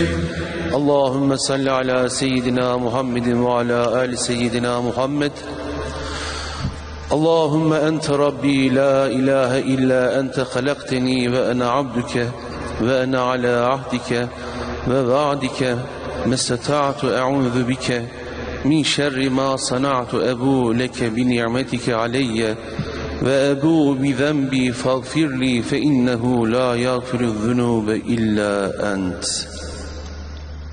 Allahümme salli ala seyyidina Muhammedin ve ala ali seyyidina Muhammed. Allahümme ente Rabbi la ilahe illa ente halakteni ve ene abduke ve ene ala ahdike ve vaadike mestata'tu e'udhu bike min şerri ma sana'tu ebu leke bi ni'metike aleyye ve ebu bi zenbi faghfirli fe innehu la yaghfiru zunube illa ent.